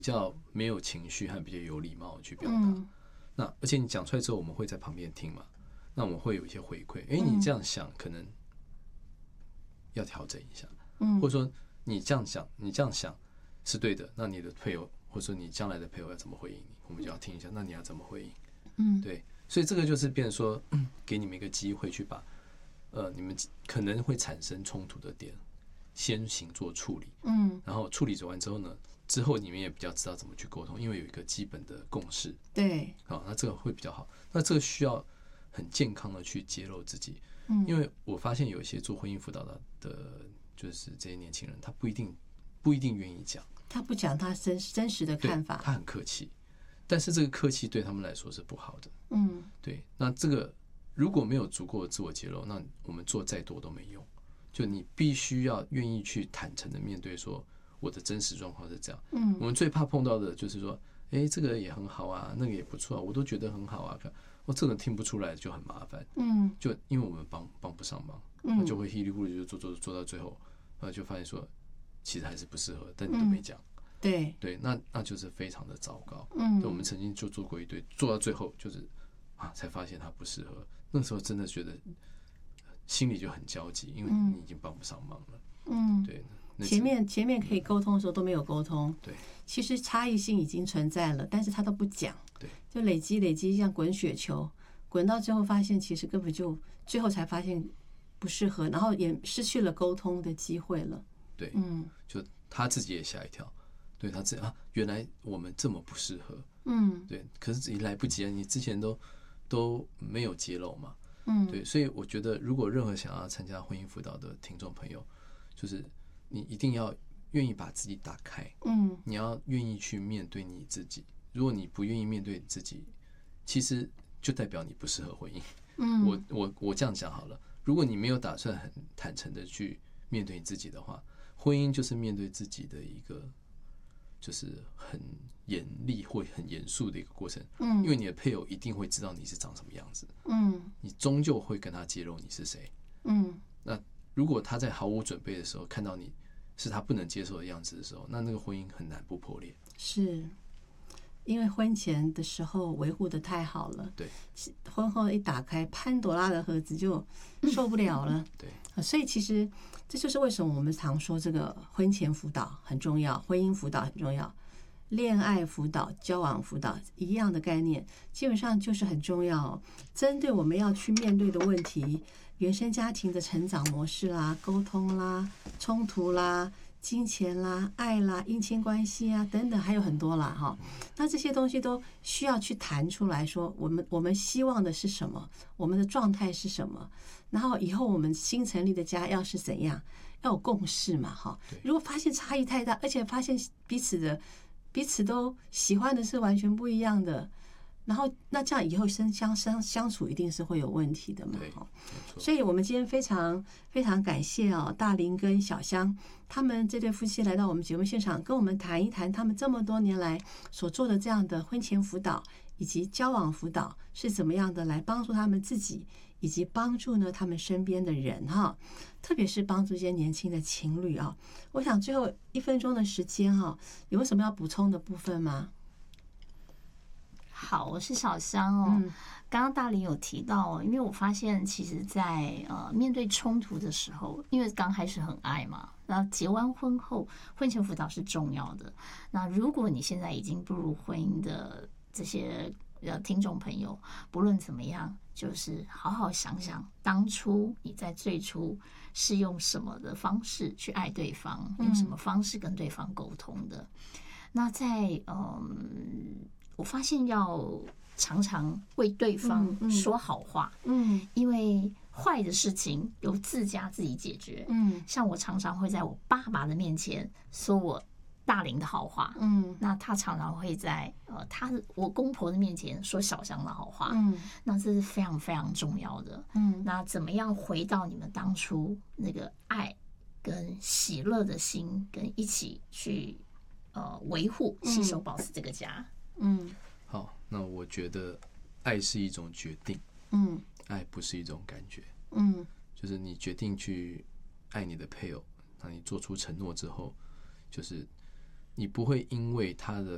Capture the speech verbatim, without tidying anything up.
较没有情绪和比较有礼貌去表达。 嗯、 那而且你讲出来之后，我们会在旁边听嘛，那我们会有一些回馈。哎，你这样想可能要调整一下， 嗯， 或者说你这样想，你这样想是对的，那你的配偶或者说你将来的配偶要怎么回应你，我们就要听一下，那你要怎么回应？ 嗯， 对，所以这个就是变成说，给你们一个机会去把呃你们可能会产生冲突的点先行做处理， 嗯， 然后处理完之后呢，之后你们也比较知道怎么去沟通，因为有一个基本的共识， 对， 好，那这个会比较好。那这个需要很健康的去揭露自己，嗯，因为我发现有一些做婚姻辅导的的，就是这些年轻人，他不一定不一定愿意讲， 他不讲他真真实的看法， 他很客气，但是这个客气对他们来说是不好的， 嗯， 对。那这个如果没有足够的自我揭露，那我们做再多都没用。就你必须要愿意去坦诚的面对，说我的真实状况是这样。嗯，我们最怕碰到的就是说，哎，这个也很好啊，那个也不错啊，我都觉得很好啊，我这个听不出来就很麻烦。嗯，就因为我们帮帮不上忙，嗯，就会稀里糊涂就做做做到最后，呃，就发现说其实还是不适合，但你都没讲。嗯、 对对，那那就是非常的糟糕。嗯，我们曾经就做过一堆，做到最后就是啊，才发现它不适合。那时候真的觉得。心里就很焦急，因为你已经帮不上忙了。嗯，对。 前面前面可以沟通的时候都没有沟通。 对， 其实差异性已经存在了，但是他都不讲。 对， 就累积累积，像滚雪球，滚到最后发现其实根本就最后才发现不适合，然后也失去了沟通的机会了。 对，嗯，就他自己也吓一跳，对他自己啊，原来我们这么不适合。嗯，对，可是也来不及啊，你之前都都没有揭露嘛。嗯，对，所以我觉得，如果任何想要参加婚姻辅导的听众朋友，就是你一定要愿意把自己打开，嗯，你要愿意去面对你自己。如果你不愿意面对自己，其实就代表你不适合婚姻。嗯，我我我这样讲好了，如果你没有打算很坦诚的去面对你自己的话，婚姻就是面对自己的一个。就是很严厉或很严肃的一个过程，嗯，因为你的配偶一定会知道你是长什么样子，嗯，你终究会跟他揭露你是谁，嗯，那如果他在毫无准备的时候看到你是他不能接受的样子的时候，那那个婚姻很难不破裂。 是因为婚前的时候维护的太好了， 对， 婚后一打开潘朵拉的盒子就受不了了， 对， 所以其实这就是为什么我们常说这个婚前辅导很重要，婚姻辅导很重要，恋爱辅导、交往辅导一样的概念，基本上就是很重要。针对我们要去面对的问题，原生家庭的成长模式啦、沟通啦、冲突啦。金钱啦、爱啦、姻亲关系啊等等，还有很多啦哈。那这些东西都需要去谈出来说，我们我们希望的是什么，我们的状态是什么，然后以后我们新成立的家要是怎样，要有共识嘛哈。如果发现差异太大，而且发现彼此的彼此都喜欢的是完全不一样的。然后，那这样以后相相相相处一定是会有问题的嘛？所以，我们今天非常非常感谢哦，大林跟小香他们这对夫妻来到我们节目现场，跟我们谈一谈他们这么多年来所做的这样的婚前辅导以及交往辅导是怎么样的来帮助他们自己，以及帮助呢他们身边的人哈，特别是帮助这些年轻的情侣啊。我想最后一分钟的时间哈，有什么要补充的部分吗？ 好，我是小香哦。嗯、刚刚大林有提到，因为我发现其实在，在呃面对冲突的时候，因为刚开始很爱嘛，那结完婚后，婚前辅导是重要的。那如果你现在已经步入婚姻的这些呃听众朋友，不论怎么样，就是好好想想，当初你在最初是用什么的方式去爱对方，用什么方式跟对方沟通的。那在嗯。我发现要常常为对方说好话，嗯，嗯因为坏的事情由自家自己解决，嗯，像我常常会在我爸爸的面前说我大林的好话，嗯，那他常常会在呃他我公婆的面前说小香的好话，嗯，那这是非常非常重要的，嗯，那怎么样回到你们当初那个爱跟喜乐的心，跟一起去呃维护、携手保持这个家。 嗯， 好，那我觉得爱是一种决定， 嗯， 爱不是一种感觉， 嗯， 就是你决定去爱你的配偶，那你做出承诺之后，就是你不会因为他的